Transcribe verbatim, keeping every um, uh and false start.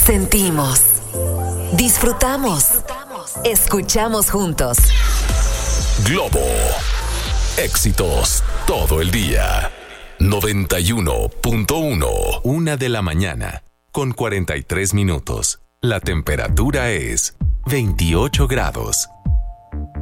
Sentimos, disfrutamos, escuchamos juntos. Globo, éxitos todo el día. noventa y uno punto uno. Una de la mañana, con cuarenta y tres minutos. La temperatura es veintiocho grados.